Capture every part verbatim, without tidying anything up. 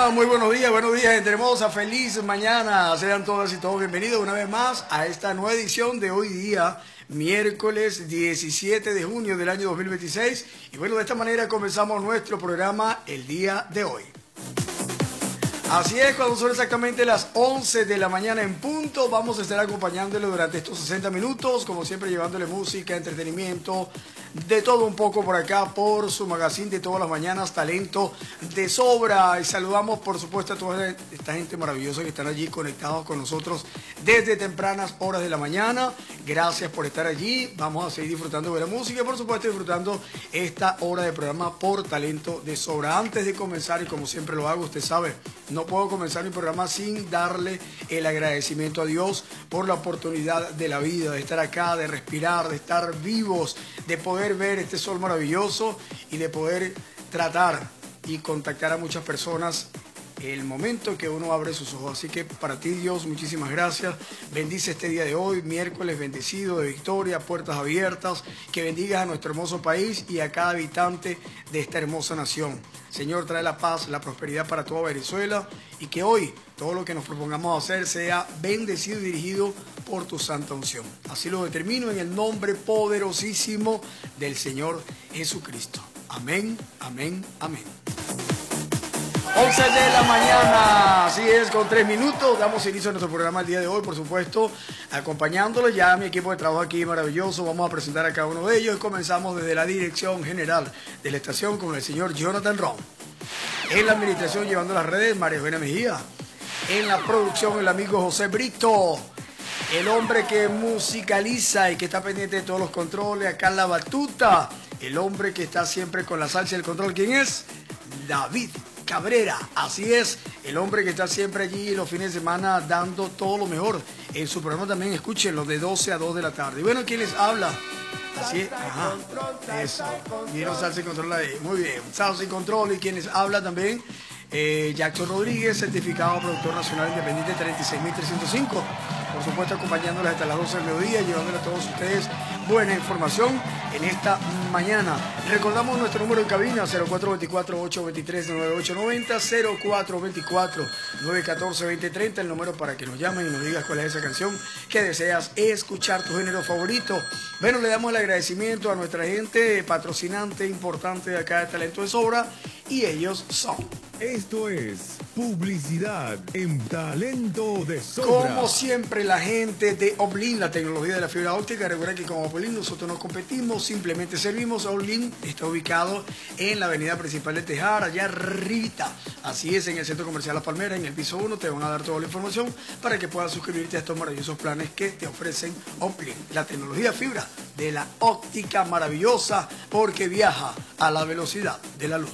está? Muy buenos días, buenos días, gente hermosa, feliz mañana. Sean todas y todos bienvenidos una vez más a esta nueva edición de hoy día, miércoles diecisiete de junio del año dos mil veintiséis. Y bueno, de esta manera comenzamos nuestro programa el día de hoy. Así es, cuando son exactamente las once de la mañana en punto, vamos a estar acompañándole durante estos sesenta minutos, como siempre llevándole música, entretenimiento, de todo un poco por acá, por su magazine de todas las mañanas, Talento de Sobra. Y saludamos, por supuesto, a toda esta gente maravillosa que están allí conectados con nosotros desde tempranas horas de la mañana. Gracias por estar allí. Vamos a seguir disfrutando de la música y, por supuesto, disfrutando esta hora de programa por Talento de Sobra. Antes de comenzar, y como siempre lo hago, usted sabe, no puedo comenzar mi programa sin darle el agradecimiento a Dios por la oportunidad de la vida, de estar acá, de respirar, de estar vivos, de poder ver este sol maravilloso y de poder tratar y contactar a muchas personas el momento que uno abre sus ojos. Así que para ti, Dios, muchísimas gracias. Bendice este día de hoy, miércoles bendecido de victoria, puertas abiertas. Que bendigas a nuestro hermoso país y a cada habitante de esta hermosa nación. Señor, trae la paz, la prosperidad para toda Venezuela y que hoy todo lo que nos propongamos hacer sea bendecido y dirigido por tu santa unción. Así lo determino en el nombre poderosísimo del Señor Jesucristo. Amén, amén, amén. once de la mañana, así es, con tres minutos, damos inicio a nuestro programa el día de hoy, por supuesto, acompañándolo ya a mi equipo de trabajo aquí maravilloso. Vamos a presentar a cada uno de ellos y comenzamos desde la dirección general de la estación con el señor Jonathan Ron. En la administración, llevando las redes, María Eugenia Mejía. En la producción, el amigo José Brito. El hombre que musicaliza y que está pendiente de todos los controles, acá en la batuta. El hombre que está siempre con la salsa y el control, ¿quién es? David Cabrera. Así es, el hombre que está siempre allí los fines de semana dando todo lo mejor. En su programa también escúchenlo de doce a dos de la tarde. Y bueno, ¿quién les habla? Así es, ajá, eso. Vieron salsa y control ahí. Muy bien, salsa y control. Y quien les habla también, eh, Jackson Rodríguez, certificado productor nacional independiente treinta y seis mil trescientos cinco. Por supuesto, acompañándoles hasta las doce del mediodía, llevándoles a todos ustedes buena información en esta mañana. Recordamos nuestro número en cabina, cero cuatro dos cuatro, ocho dos tres, nueve ocho nueve cero, cero cuatro dos cuatro, nueve uno cuatro, dos cero tres cero, el número para que nos llamen y nos digas cuál es esa canción que deseas escuchar, tu género favorito. Bueno, le damos el agradecimiento a nuestra gente patrocinante importante de acá de Talento de Sobra, y ellos son... Esto es publicidad en Talento de Sobra. Como siempre, la gente de Oblin, la tecnología de la fibra óptica. Recuerda que como Oblin nosotros no competimos, simplemente servimos. Oblin está ubicado en la avenida principal de Tejar, allá arribita. Así es, en el centro comercial La Palmera, en el piso uno. Te van a dar toda la información para que puedas suscribirte a estos maravillosos planes que te ofrecen Oblin. La tecnología fibra de la óptica maravillosa, porque viaja a la velocidad de la luz.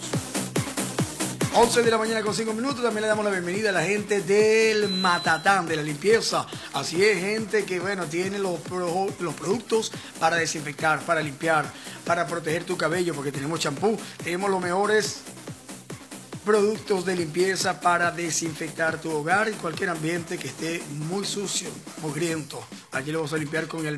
once de la mañana con cinco minutos. También le damos la bienvenida a la gente del Matatán, de la limpieza. Así es, gente que, bueno, tiene los, pro, los productos para desinfectar, para limpiar, para proteger tu cabello, porque tenemos champú, tenemos los mejores productos de limpieza para desinfectar tu hogar y cualquier ambiente que esté muy sucio, mugriento. Aquí lo vamos a limpiar con el